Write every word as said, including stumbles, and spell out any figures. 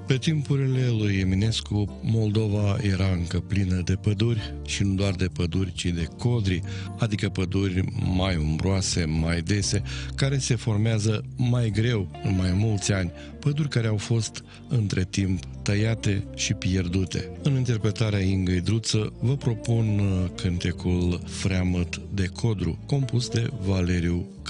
Pe timpurile lui Eminescu, Moldova era încă plină de păduri și nu doar de păduri, ci de codri, adică păduri mai umbroase, mai dese, care se formează mai greu în mai mulți ani, păduri care au fost între timp tăiate și pierdute. În interpretarea Ingăi Druță vă propun cântecul Freamăt de Codru, compus de Valeriu